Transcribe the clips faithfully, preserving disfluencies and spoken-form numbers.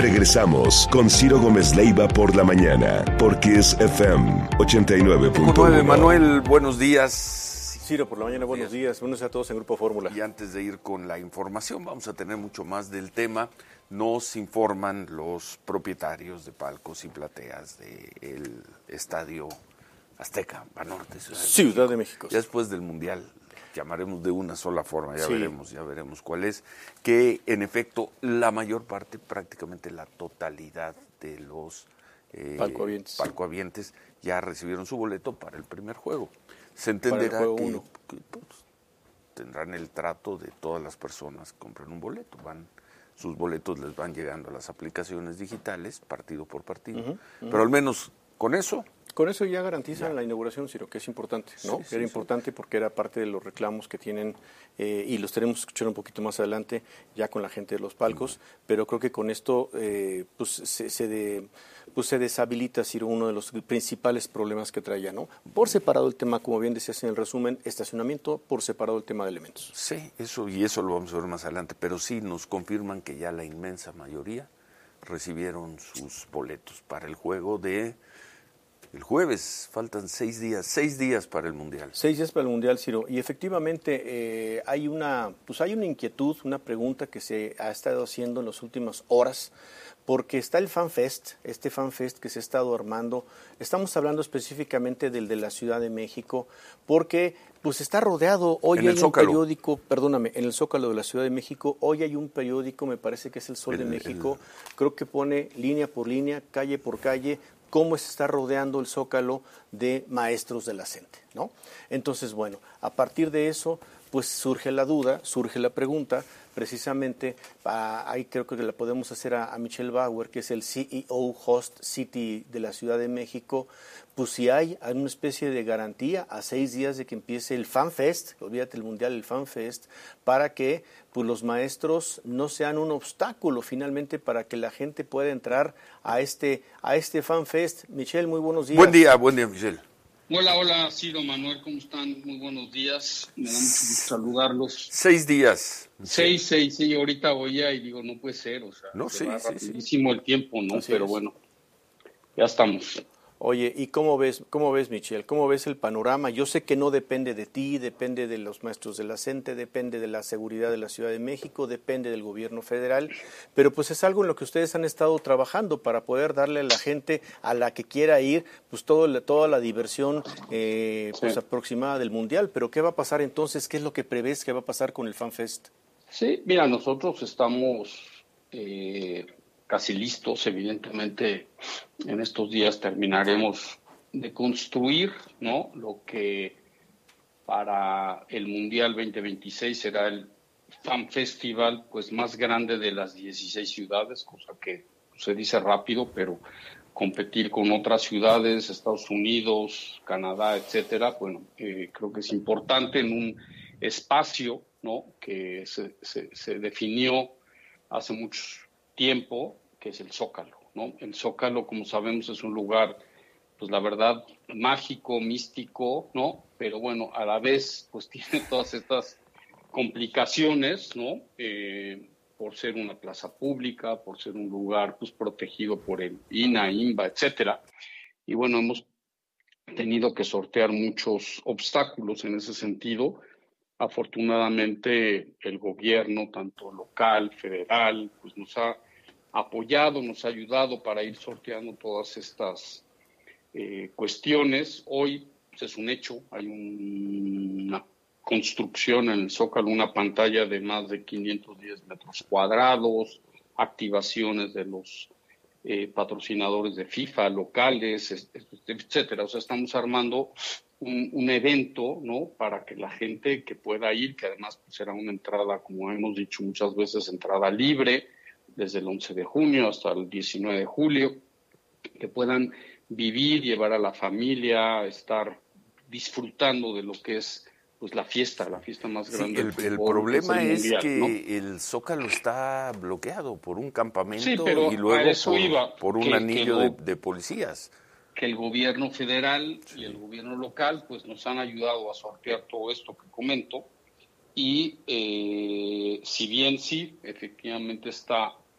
Regresamos con Ciro Gómez Leiva por la mañana, porque es F M ochenta y nueve punto uno. Manuel, buenos días. Ciro, por la mañana, buenos días. Buenos días a todos en Grupo Fórmula. Y antes de ir con la información, vamos a tener mucho más del tema. Nos informan los propietarios de palcos y plateas del Estadio Azteca, Banorte, Ciudad de Ciudad México. de México. Ya después del Mundial, llamaremos de una sola forma, ya sí. veremos, ya veremos cuál es, que en efecto la mayor parte, prácticamente la totalidad de los eh, palcohabientes. palcohabientes ya recibieron su boleto para el primer juego. Se entenderá juego que, uno. que pues, tendrán el trato de todas las personas que compran un boleto, van sus boletos les van llegando a las aplicaciones digitales, partido por partido, uh-huh, uh-huh. pero al menos con eso... Con eso ya garantizan ya. la inauguración, Ciro, que es importante, ¿no? Sí, sí, Era sí. importante porque era parte de los reclamos que tienen, eh, y los tenemos que escuchar un poquito más adelante, ya con la gente de los palcos, uh-huh. pero creo que con esto eh, pues, se, se, de, pues, se deshabilita, Ciro, uno de los principales problemas que traía, ¿no? Por separado el tema, como bien decías en el resumen, estacionamiento, por separado el tema de elementos. Sí, eso y eso lo vamos a ver más adelante, pero sí nos confirman que ya la inmensa mayoría recibieron sus boletos para el juego de... El jueves, faltan seis días, seis días para el Mundial. Seis días para el Mundial, Ciro. Y efectivamente eh, hay una, pues hay una inquietud, una pregunta que se ha estado haciendo en las últimas horas, porque está el FanFest, este FanFest que se ha estado armando. Estamos hablando específicamente del de la Ciudad de México, porque pues está rodeado. Hoy hay un periódico, perdóname, en el Zócalo de la Ciudad de México, hoy hay un periódico, me parece que es El Sol el, de México, el... creo que pone línea por línea, calle por calle, cómo se está rodeando el Zócalo de maestros de la CENTE, ¿no? Entonces, bueno, a partir de eso, pues surge la duda, surge la pregunta, precisamente, a, ahí creo que la podemos hacer a, a Michelle Bauer, que es el C E O Host City de la Ciudad de México, pues si hay una especie de garantía a seis días de que empiece el FanFest, olvídate el Mundial, el FanFest, para que pues los maestros no sean un obstáculo finalmente para que la gente pueda entrar a este, a este FanFest. Michelle, muy buenos días. Buen día, buen día, Michelle. Hola, hola, Ciro, Manuel, ¿cómo están? Muy buenos días, me da mucho gusto saludarlos. Seis días. Seis, seis, sí, ahorita oía y digo, no puede ser, o sea, no, se sí, va sí, rapidísimo sí. el tiempo, ¿no? Así Pero es. bueno, ya estamos. Oye, ¿y cómo ves, cómo ves, Michelle? ¿Cómo ves el panorama? Yo sé que no depende de ti, depende de los maestros de la CENTE, depende de la seguridad de la Ciudad de México, depende del gobierno federal, pero pues es algo en lo que ustedes han estado trabajando para poder darle a la gente a la que quiera ir, pues todo, toda la diversión eh, pues sí. aproximada del Mundial. Pero ¿qué va a pasar entonces? ¿Qué es lo que prevés que va a pasar con el FanFest? Sí, mira, nosotros estamos... Eh... casi listos, evidentemente en estos días terminaremos de construir, ¿no? Lo que para el Mundial veinte veintiséis será el Fan Festival pues más grande de las dieciséis ciudades, cosa que se dice rápido, pero competir con otras ciudades, Estados Unidos, Canadá, etcétera, bueno, eh, creo que es importante en un espacio, ¿no? Que se, se, se definió hace muchos tiempo, que es el Zócalo, ¿no? El Zócalo, como sabemos, es un lugar, pues la verdad, mágico, místico, ¿no? Pero bueno, a la vez, pues tiene todas estas complicaciones, ¿no? Eh, por ser una plaza pública, por ser un lugar, pues, protegido por el I N A, I N B A, etcétera. Y bueno, hemos tenido que sortear muchos obstáculos en ese sentido. Afortunadamente, el gobierno, tanto local, federal, pues nos ha apoyado, nos ha ayudado para ir sorteando todas estas eh, cuestiones. Hoy pues, es un hecho, hay un, una construcción en el Zócalo, una pantalla de más de quinientos diez metros cuadrados, activaciones de los eh, patrocinadores de FIFA, locales, etcétera. O sea, estamos armando un, un evento, ¿no? Para que la gente que pueda ir, que además pues, será una entrada, como hemos dicho muchas veces, entrada libre, desde el once de junio hasta el diecinueve de julio, que puedan vivir, llevar a la familia, estar disfrutando de lo que es pues la fiesta, la fiesta más grande. Sí, el, el problema es, es mundial, que ¿no? el Zócalo está bloqueado por un campamento sí, pero y luego por, iba, por un que, anillo que de, de policías. Que el gobierno federal sí. y el gobierno local pues nos han ayudado a sortear todo esto que comento. Y eh, si bien sí, efectivamente está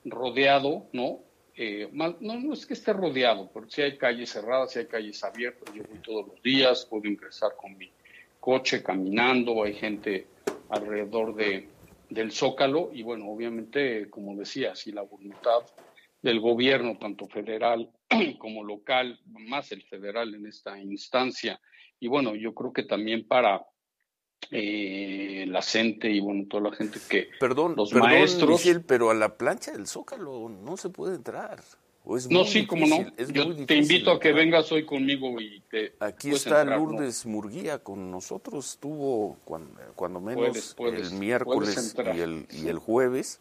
rodeado, ¿no? Eh, más, no, no es que esté rodeado, pero sí hay calles cerradas, sí hay calles abiertas. Yo voy todos los días, puedo ingresar con mi coche caminando, hay gente alrededor de, del Zócalo y bueno, obviamente, como decía, si la voluntad del gobierno, tanto federal como local, más el federal en esta instancia, y bueno, yo creo que también para eh, la gente y bueno, toda la gente que Perdón, los perdón, maestros... Michel, pero a la plancha del Zócalo no se puede entrar. ¿O es no, muy sí, como difícil? no. Es Yo muy te difícil invito a que entrar. vengas hoy conmigo y te Aquí puedes está entrar, Lourdes Murguía con nosotros, estuvo cuando, cuando menos Puedes, puedes, el miércoles puedes entrar. y el y el jueves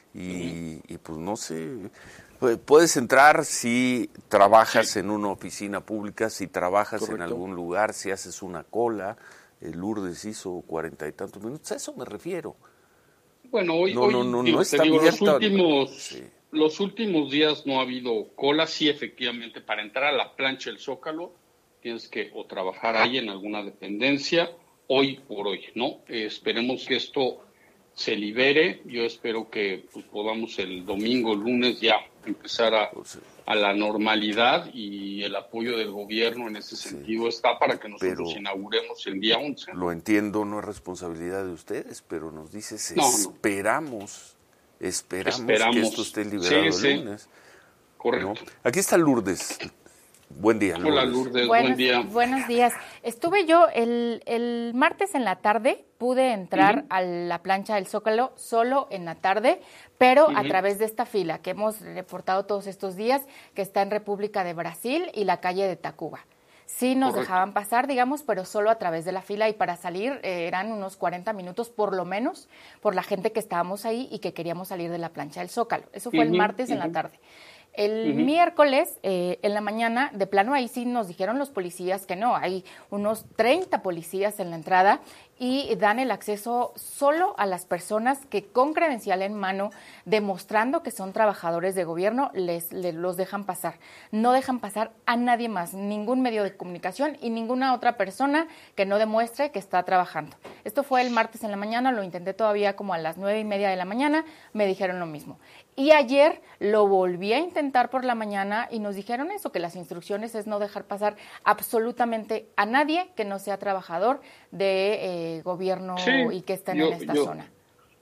y, y pues no sé, pu- puedes entrar si trabajas Sí. en una oficina pública, si trabajas Correcto. en algún lugar, si haces una cola. El Lourdes hizo cuarenta y tantos minutos, a eso me refiero. Bueno, hoy, No, hoy no, no, digo, no te está digo, los abierta. últimos, Sí. los últimos días no ha habido cola. Sí, efectivamente, para entrar a la plancha del Zócalo tienes que o trabajar ahí en alguna dependencia, hoy por hoy, ¿no? Eh, esperemos que esto se libere. Yo espero que pues, podamos el domingo, lunes ya empezar a, Pues, a la normalidad y el apoyo del gobierno en ese sentido está para que nosotros Pero- inauguremos el día once. Lo entiendo, no es responsabilidad de ustedes, pero nos dices, No, no. esperamos, esperamos, Esperamos. que esto esté liberado Sí, el sí. lunes. Correcto. ¿no? Aquí está Lourdes. Buen día, Lourdes. Hola, Lourdes, Buenos, buen día. buenos días. Estuve yo el, el martes en la tarde, pude entrar Ujú. a la plancha del Zócalo solo en la tarde, pero a Ujú. través de esta fila que hemos reportado todos estos días, que está en República de Brasil y la calle de Tacuba. Sí nos Correcto. dejaban pasar, digamos, pero solo a través de la fila y para salir eh, eran unos cuarenta minutos por lo menos por la gente que estábamos ahí y que queríamos salir de la plancha del Zócalo. Eso fue el Ujú, martes en la ujú. tarde. El Ujú. miércoles, eh, en la mañana, de plano ahí sí nos dijeron los policías que no, hay unos treinta policías en la entrada y dan el acceso solo a las personas que con credencial en mano, demostrando que son trabajadores de gobierno, les, les los dejan pasar. No dejan pasar a nadie más, ningún medio de comunicación y ninguna otra persona que no demuestre que está trabajando. Esto fue el martes en la mañana, lo intenté todavía como a las nueve y media de la mañana, me dijeron lo mismo. Y ayer lo volví a intentar por la mañana y nos dijeron eso, que las instrucciones es no dejar pasar absolutamente a nadie que no sea trabajador de eh, gobierno Sí, y que estén yo- en esta yo- zona.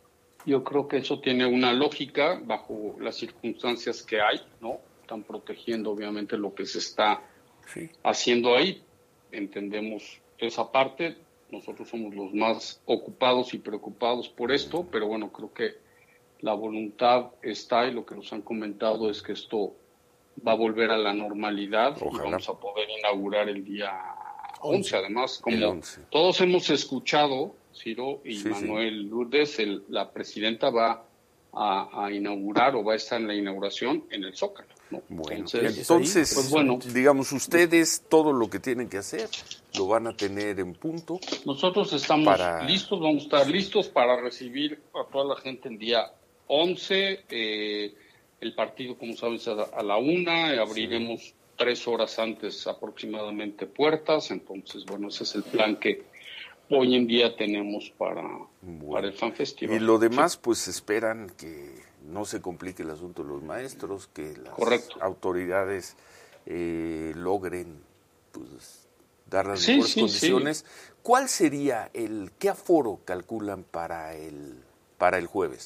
Yo creo que eso tiene una lógica bajo las circunstancias que hay, ¿no? Están protegiendo obviamente lo que se está Sí. haciendo ahí. Entendemos esa parte. Nosotros somos los más ocupados y preocupados por esto, pero bueno, creo que la voluntad está y lo que nos han comentado es que esto va a volver a la normalidad y Ojalá. vamos a poder inaugurar el día once. Además, como El once. todos hemos escuchado, Ciro y Sí, Manuel Lourdes, el- la presidenta va a, a inaugurar o va a estar en la inauguración en el Zócalo, ¿no? Bueno, Entonces, entonces, pues bueno, digamos, ustedes todo lo que tienen que hacer lo van a tener en punto. nosotros estamos Para- listos, vamos a estar listos para recibir a toda la gente el día once. Eh, el partido, como sabes, a, a la una, abriremos tres horas antes aproximadamente puertas. Entonces, bueno, ese es el plan que hoy en día tenemos para, Bueno. para el Fan Festival. Y lo demás, pues esperan que no se complique el asunto de los maestros, que las Correcto. autoridades eh, logren pues, dar las Sí, mejores sí, condiciones. ¿Cuál sería el, qué aforo calculan para el, para el jueves?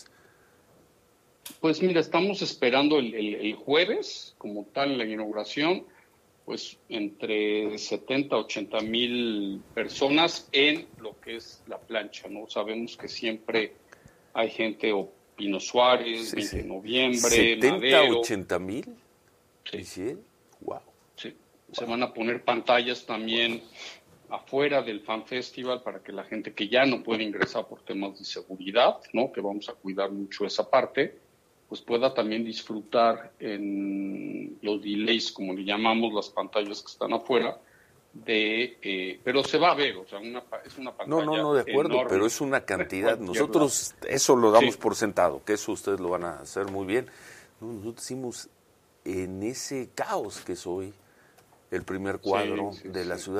Pues mira, estamos esperando el, el- el jueves, como tal, la inauguración, pues entre setenta a ochenta mil personas en lo que es la plancha, ¿no? Sabemos que siempre hay gente, o Pino Suárez, Sí, veinte de sí. noviembre, ¿setenta, Madero. ochenta mil? Sí. ¿cien? Wow. Sí. Se van a poner pantallas también afuera del Fan Festival para que la gente que ya no puede ingresar por temas de seguridad, ¿no? Que vamos a cuidar mucho esa parte, pues pueda también disfrutar en los delays, como le llamamos, las pantallas que están afuera, de, eh, pero se va a ver, o sea, una, pa- es una pantalla No, no, no, de acuerdo, enorme. pero es una cantidad. Cualquier Nosotros eso lo damos Sí. por sentado, que eso ustedes lo van a hacer muy bien. No, nosotros hicimos en ese caos que es hoy el primer cuadro Sí, sí, de la sí. ciudad,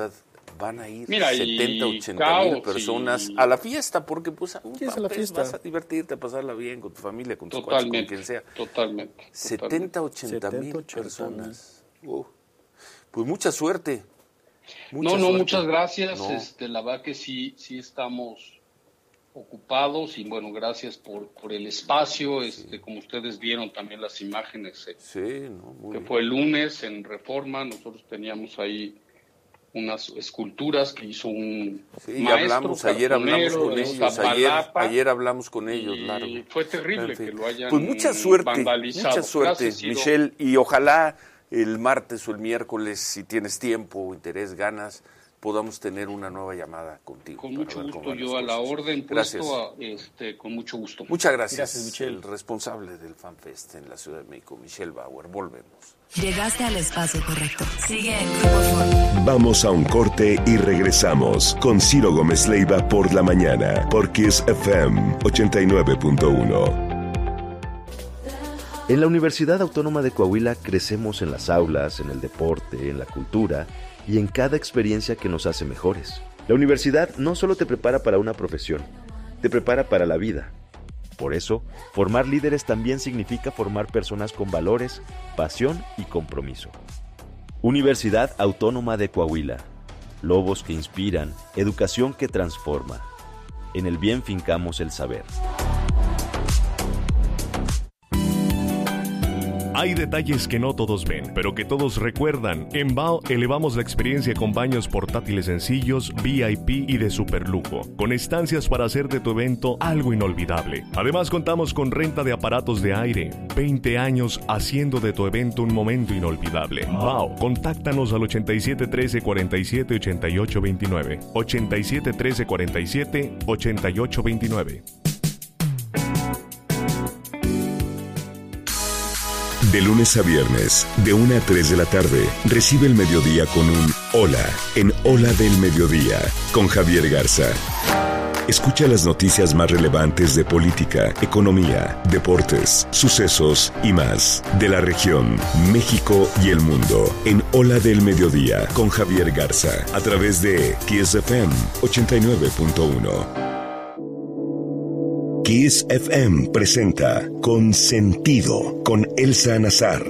van a ir Mira, setenta, ochenta mil personas y... a la fiesta, porque pues un es la fiesta? vas a divertirte, a pasarla bien con tu familia, con tus Totalmente, cuates, con quien sea. Totalmente. setenta, ochenta mil personas. Uh, pues mucha suerte. Mucha no, no, suerte. muchas gracias. No. Este, la verdad que sí, sí estamos ocupados y bueno, gracias por, por el espacio. Este, sí. Como ustedes vieron también las imágenes, eh, sí, no, muy que bien. fue el lunes en Reforma, nosotros teníamos ahí unas esculturas que hizo un sí, maestro, hablamos, ayer hablamos con ellos, ayer, ayer hablamos con ellos, y largo. Fue terrible en fin. que lo hayan pues mucha suerte, vandalizado. Mucha suerte, Gracias, Michelle, y ojalá el martes o el miércoles, si tienes tiempo, interés, ganas, podamos tener una nueva llamada contigo. Con mucho gusto, yo a la orden, gracias. Puesto a, este, con mucho gusto. Muchas gracias, gracias Michelle. El responsable del FanFest en la Ciudad de México, Michelle Bauer. Volvemos. Llegaste al espacio correcto. Sigue en Grupo Fórmula. Vamos a un corte y regresamos con Ciro Gómez Leiva por la mañana, por Kiss F M ochenta y nueve punto uno. En la Universidad Autónoma de Coahuila crecemos en las aulas, en el deporte, en la cultura y en cada experiencia que nos hace mejores. La universidad no solo te prepara para una profesión, te prepara para la vida. Por eso, formar líderes también significa formar personas con valores, pasión y compromiso. Universidad Autónoma de Coahuila. Lobos que inspiran, educación que transforma. En el bien fincamos el saber. Hay detalles que no todos ven, pero que todos recuerdan. En B A O elevamos la experiencia con baños portátiles sencillos, V I P y de superlujo, con estancias para hacer de tu evento algo inolvidable. Además contamos con renta de aparatos de aire. veinte años haciendo de tu evento un momento inolvidable. B A O, contáctanos al ochenta y siete trece cuarenta y siete ochenta y ocho veintinueve. ochenta y siete trece cuarenta y siete ochenta y ocho veintinueve. De lunes a viernes, de una a tres de la tarde, recibe el mediodía con un Hola en Hola del Mediodía, con Javier Garza. Escucha las noticias más relevantes de política, economía, deportes, sucesos y más de la región, México y el mundo en Hola del Mediodía con Javier Garza a través de Kiss F M ochenta y nueve punto uno. Kiss F M presenta Consentido con Elsa Nazar.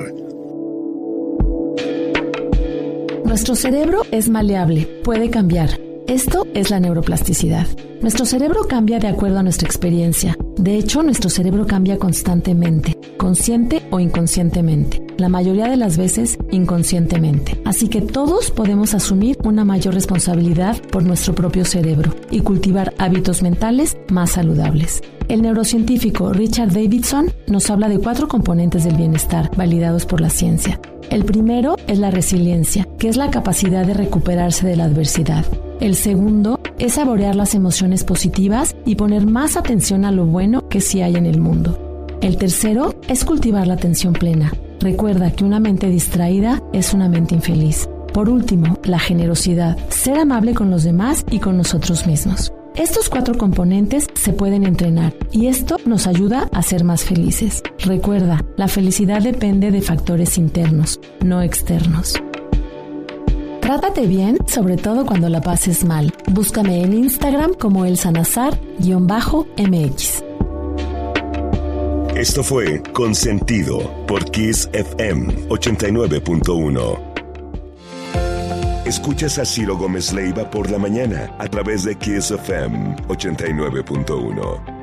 Nuestro cerebro es maleable, puede cambiar. Esto es la neuroplasticidad. Nuestro cerebro cambia de acuerdo a nuestra experiencia. De hecho, nuestro cerebro cambia constantemente, consciente o inconscientemente. La mayoría de las veces, inconscientemente. Así que todos podemos asumir una mayor responsabilidad por nuestro propio cerebro y cultivar hábitos mentales más saludables. El neurocientífico Richard Davidson nos habla de cuatro componentes del bienestar validados por la ciencia. El primero es la resiliencia, que es la capacidad de recuperarse de la adversidad. El segundo es saborear las emociones positivas y poner más atención a lo bueno que sí hay en el mundo. El tercero es cultivar la atención plena. Recuerda que una mente distraída es una mente infeliz. Por último, la generosidad, ser amable con los demás y con nosotros mismos. Estos cuatro componentes se pueden entrenar y esto nos ayuda a ser más felices. Recuerda, la felicidad depende de factores internos, no externos. Trátate bien, sobre todo cuando la pases mal. Búscame en Instagram como elsanazar-M X. Esto fue Consentido por Kiss F M ochenta y nueve punto uno. Escuchas a Ciro Gómez Leiva por la mañana a través de Kiss F M ochenta y nueve punto uno.